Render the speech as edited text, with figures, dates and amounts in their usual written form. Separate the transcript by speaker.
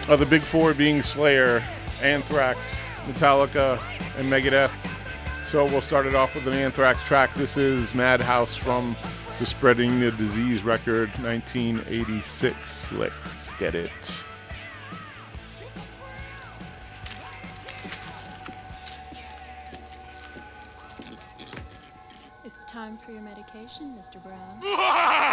Speaker 1: The big four being Slayer, Anthrax, Metallica, and Megadeth. So we'll start it off with an Anthrax track. This is Madhouse from the Spreading the Disease record, 1986. Let's get it.
Speaker 2: It's time for your medication, Mr. Brown.